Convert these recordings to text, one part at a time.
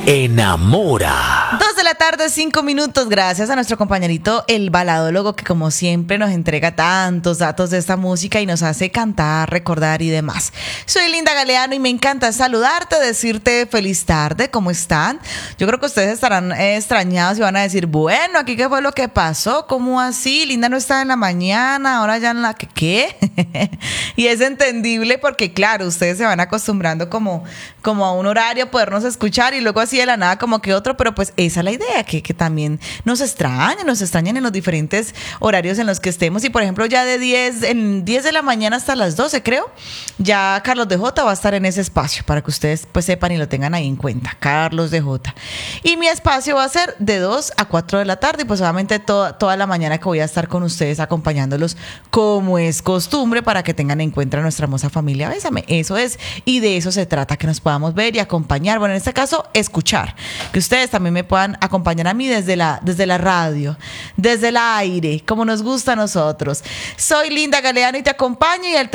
enamora. 2:00 PM, 5 minutos. Gracias a nuestro compañerito, el baladólogo, que como siempre nos entrega tantos datos de esta música y nos hace cantar, recordar y demás. Soy Linda Galeano y me encanta saludarte, decirte feliz tarde, ¿cómo están? Yo creo que ustedes estarán extrañados y van a decir, bueno, ¿aquí qué fue lo que pasó? ¿Cómo así? Linda no estaba en la mañana, ahora ya en la que, ¿qué? Y es entendible porque, claro, ustedes se van acostumbrando como a un horario, podernos escuchar y luego así de la nada como que otro, pero pues esa es la idea, que también nos extrañan en los diferentes horarios en los que estemos. Y por ejemplo ya de 10 de la mañana hasta las 12, creo, ya Carlos DJ va a estar en ese espacio para que ustedes pues sepan y lo tengan ahí en cuenta, Carlos DJ. Y mi espacio va a ser de 2 a 4 de la tarde y pues obviamente toda la mañana que voy a estar con ustedes acompañándolos como es costumbre para que tengan en cuenta a nuestra hermosa familia Bésame. Eso es, y de eso se trata, que nos podamos ver y acompañar, bueno, en este caso escuchar, que ustedes también me puedan acompañar a mí desde la radio, desde el aire, como nos gusta a nosotros. Soy Linda Galeano y te acompaño, y al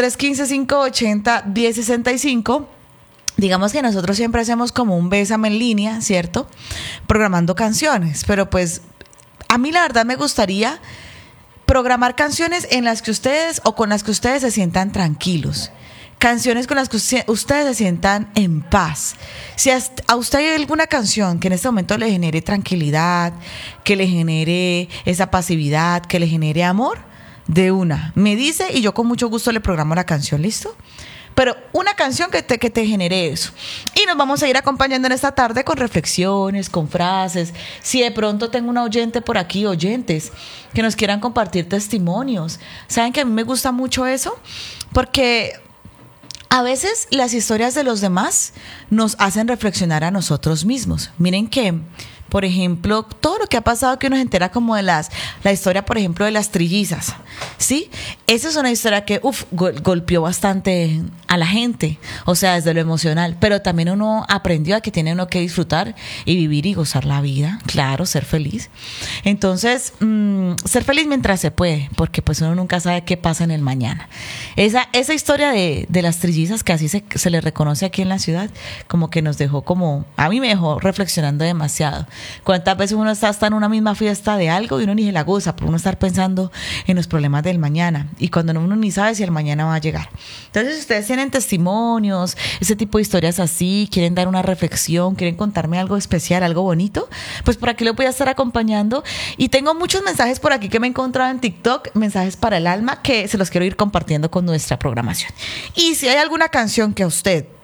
315-580-1065. Digamos que nosotros siempre hacemos como un Bésame en línea, ¿cierto? Programando canciones, pero pues a mí la verdad me gustaría programar canciones en las que ustedes o con las que ustedes se sientan tranquilos. Canciones con las que ustedes se sientan en paz. Si a usted hay alguna canción que en este momento le genere tranquilidad, que le genere esa pasividad, que le genere amor, de una, me dice y yo con mucho gusto le programo la canción, ¿listo? Pero una canción que te genere eso. Y nos vamos a ir acompañando en esta tarde con reflexiones, con frases. Si de pronto tengo una oyente por aquí, oyentes, que nos quieran compartir testimonios. ¿Saben que a mí me gusta mucho eso? Porque a veces las historias de los demás nos hacen reflexionar a nosotros mismos. Miren que, por ejemplo, todo lo que ha pasado, que uno se entera como de la historia, por ejemplo, de las trillizas, ¿sí? Esa es una historia que, golpeó bastante a la gente, o sea, desde lo emocional, pero también uno aprendió a que tiene uno que disfrutar y vivir y gozar la vida, claro, ser feliz. Entonces, ser feliz mientras se puede, porque pues uno nunca sabe qué pasa en el mañana. Esa historia de las trillizas, que así se le reconoce aquí en la ciudad, como que nos dejó a mí me dejó reflexionando demasiado. ¿Cuántas veces uno está hasta en una misma fiesta de algo y uno ni se la goza por uno estar pensando en los problemas del mañana, y cuando uno ni sabe si el mañana va a llegar? Entonces, si ustedes tienen testimonios, ese tipo de historias así, quieren dar una reflexión, quieren contarme algo especial, algo bonito, pues por aquí lo voy a estar acompañando. Y tengo muchos mensajes por aquí que me he encontrado en TikTok, mensajes para el alma, que se los quiero ir compartiendo con nuestra programación. Y si hay alguna canción que a usted